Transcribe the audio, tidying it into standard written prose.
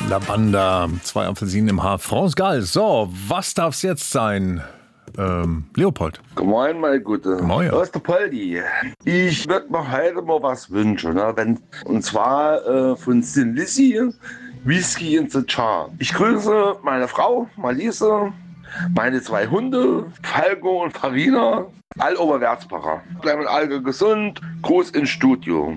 Lavanda, 2 Apfelsinen im Haar. France Gall. So, was darf's jetzt sein? Leopold. Guten Morgen, mein Gute. Moin. Da ist der Poldi. Ich würde mir heute mal was wünschen. Ne? Und zwar von Sin Lizzy, Whisky in the Jar. Ich grüße meine Frau, Malise, meine 2 Hunde, Falco und Farina, all Oberwärtsbacher. Bleiben alle gesund, Gruß ins Studio.